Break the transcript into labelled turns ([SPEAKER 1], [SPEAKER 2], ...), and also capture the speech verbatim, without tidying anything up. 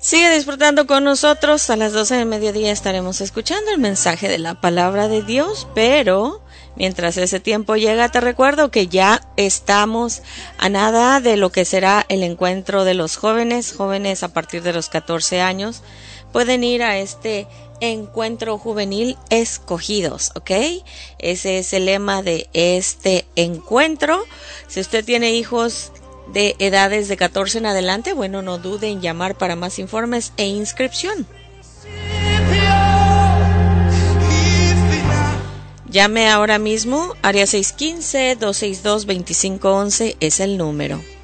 [SPEAKER 1] Sigue disfrutando con nosotros. A las doce del mediodía estaremos escuchando el mensaje de la palabra de Dios, pero mientras ese tiempo llega, te recuerdo que ya estamos a nada de lo que será el encuentro de los jóvenes, jóvenes a partir de los catorce años. Pueden ir a este encuentro juvenil escogidos, ¿ok? Ese es el lema de este encuentro. Si usted tiene hijos de edades de catorce en adelante, bueno, no dude en llamar para más informes e inscripción. Llame ahora mismo, área seis uno cinco, dos seis dos, dos cinco uno uno es el número.